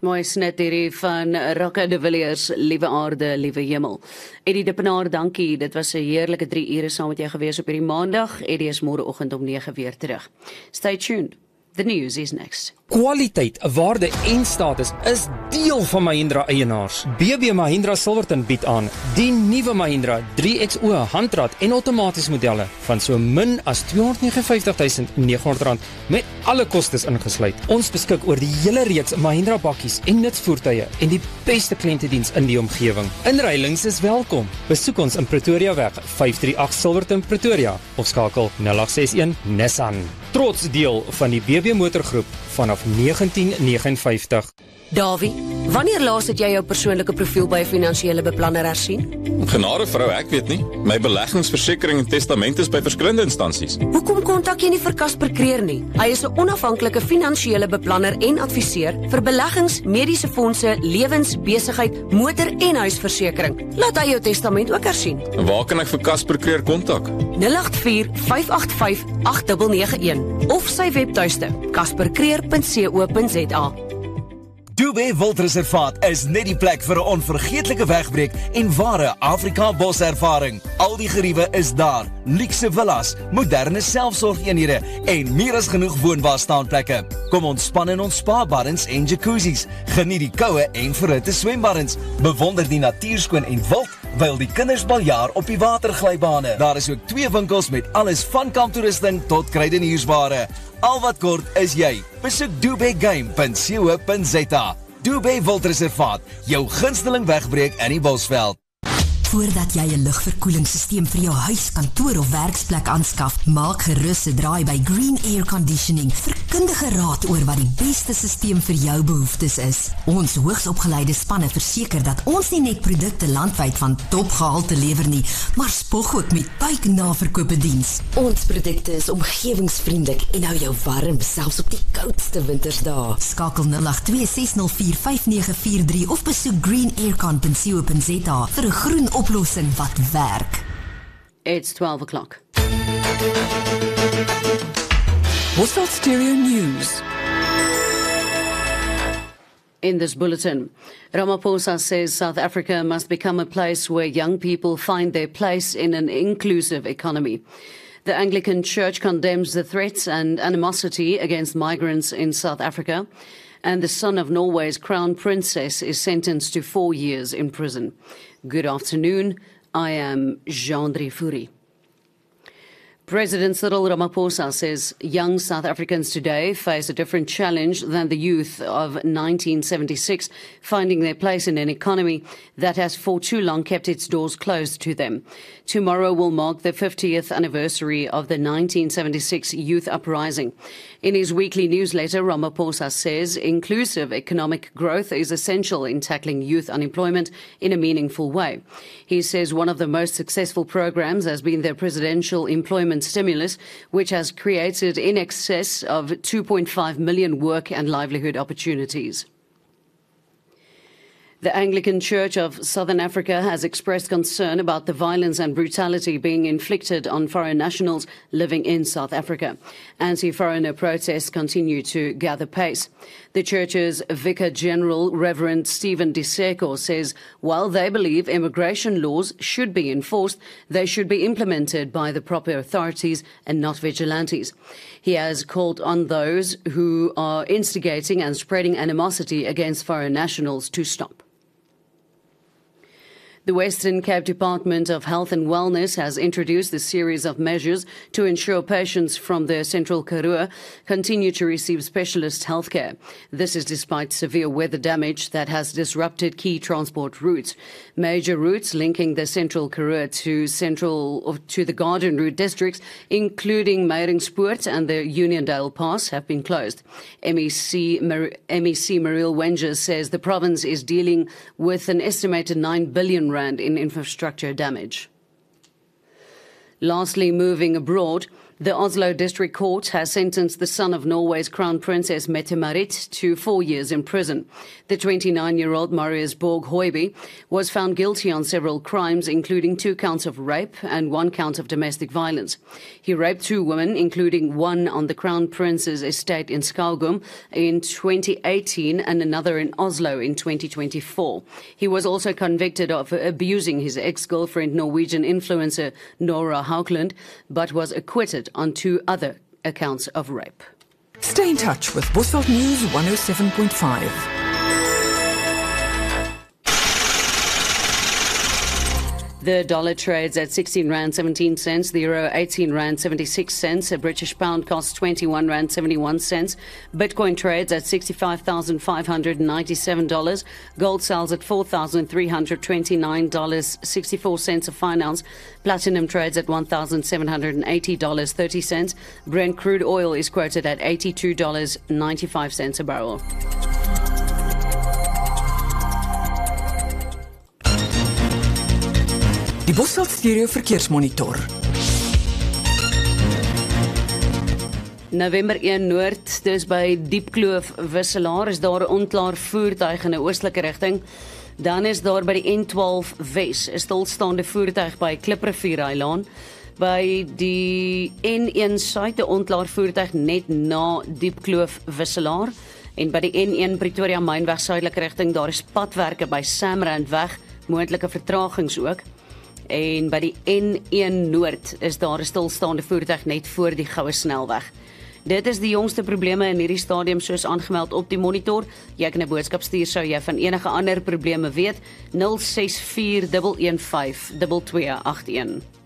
Mooi snit hierdie van Rakka de Villiers, Liewe Aarde, Liewe Hemel. Eddie Dippenaar, dankie. Dit was 'n heerlike 3 ure saam met jou gewees op hierdie maandag. Eddie is môreoggend om 9 weer terug. Stay tuned. The news is next. Kwaliteit, waarde en status is deel van Mahindra eienaars. BB Mahindra Silverton bied aan die nuwe Mahindra 3XO handrat en outomaties modelle van so min as R259.900 met alle kostes ingesluit. Ons beskik oor die hele reeks Mahindra bakkies en nutsvoertuie en die beste kliëntediens in die omgewing. Inruilings is welkom. Besoek ons in Pretoria weg 538 Silverton Pretoria of skakel 0861 Nissan. Trots deel van die BB Motorgroep vanaf 1959. Davie, wanneer laas het jy jou persoonlike profiel by 'n finansiële beplanner hersien? Genade vrou, ek weet nie. My beleggingsversekering en testament is by verskillende instansies. Hoekom kontak jy nie vir Casper Creer nie? Hy is 'n onafhanklike finansiële beplanner en adviseur vir beleggings, mediese fondse, lewens, besigheid, motor en huisversekering. Laat hy jou testament ook hersien. En waar kan ek vir Casper Creer kontak? 084-585-8991 of sy webtuiste caspercreer.co.za. Dubé Wildreservaat is net die plek vir 'n onvergeetlike wegbreek en ware Afrika boservaring. Al die geriewe is daar, luukse villas, moderne selfsorgeenhede en meer as genoeg woonbaar staanplekke. Kom ontspan in ons spa-baddens en jacuzzis, geniet die koue en verhitte swembaddens, bewonder die natuurskoon en wild, wyl die kinders baljaar op die waterglybane. Daar is ook 2 winkels met alles van kamptoerusting tot kruideniersware. Al wat kort is jy. Besoek dubégame.co.za. Dubé Wildreservaat, jou gunsteling wegbreek in die Bosveld. Voordat jy 'n lugverkoelingsstelsel vir jou huis, kantoor of werksplek aanskaf, maak gerus 'n draai by Green Air Conditioning vir kundige raad oor wat die beste stelsel vir jou behoeftes is. Ons hoogsopgeleide spanne verseker dat ons nie net produkte landwyd van topgehalte lewer nie, maar spog ook met buiknaverkope diens. Ons produkte is omgewingsvriendelik en hou jou warm selfs op die koudste wintersdae. Skakel 082 604 5943 of besoek greenaircon.co.za vir 'n groen oplossing wat werk. It's 12 o'clock. Bosveld Stereo News. In this bulletin, Ramaphosa says South Africa must become a place where young people find their place in an inclusive economy. The Anglican Church condemns the threats and animosity against migrants in South Africa, and the son of Norway's crown princess is sentenced to 4 years in prison. Good afternoon, I am Jean Dreyfuri. President Cyril Ramaphosa says young South Africans today face a different challenge than the youth of 1976, finding their place in an economy that has for too long kept its doors closed to them. Tomorrow will mark the 50th anniversary of the 1976 youth uprising. In his weekly newsletter, Ramaphosa says inclusive economic growth is essential in tackling youth unemployment in a meaningful way. He says one of the most successful programs has been the presidential employment stimulus, which has created in excess of 2.5 million work and livelihood opportunities. The Anglican Church of Southern Africa has expressed concern about the violence and brutality being inflicted on foreign nationals living in South Africa. Anti-foreigner protests continue to gather pace. The church's Vicar General, Reverend Stephen Diseko, says while they believe immigration laws should be enforced, they should be implemented by the proper authorities and not vigilantes. He has called on those who are instigating and spreading animosity against foreign nationals to stop. The Western Cape Department of Health and Wellness has introduced a series of measures to ensure patients from the Central Karoo continue to receive specialist health care. This is despite severe weather damage that has disrupted key transport routes. Major routes linking the Central Karoo to the Garden Route districts, including Meyringspoort and the Uniondale Pass, have been closed. MEC Mariel Wenger says the province is dealing with an estimated R9 billion in infrastructure damage. Lastly, moving abroad, The Oslo District Court has sentenced the son of Norway's Crown Princess Mette-Marit to 4 years in prison. The 29-year-old Marius Borg Høiby was found guilty on several crimes, including 2 counts of rape and 1 count of domestic violence. He raped 2 women, including one on the Crown Prince's estate in Skaugum in 2018 and another in Oslo in 2024. He was also convicted of abusing his ex-girlfriend, Norwegian influencer Nora Haukeland, but was acquitted on 2 other accounts of rape. Stay in touch with Bosveld News 107.5. The dollar trades at 16 rand 17 cents, the euro 18 rand 76 cents, a British pound costs 21 rand 71 cents, Bitcoin trades at $65,597, gold sells at $4,329.64 a fine ounce, platinum trades at $1,780.30, Brent crude oil is quoted at $82.95 a barrel. Die Bosveld Stereo Verkeersmonitor. November 1 Noord, dis by Diepkloof Wisselaar, is daar 'n onklaar voertuig in 'n oostelike rigting. Dan is daar by die N12 Wes 'n stilstaande voertuig by Klipriviereilaan. By die N1 Suid 'n onklaar voertuig net na Diepkloof Wisselaar. En by die N1 Pretoria Mynweg suidelike rigting, daar is padwerke by Samrandweg, moontlike vertragings ook. En by die N1 Noord is daar 'n stilstaande voertuig net voor die Goue Snelweg. Dit is die jongste probleme in hierdie stadium soos aangemeld op die monitor. Jy kan 'n boodskap stuur sou jy van enige ander probleme weet. 064 115 2281.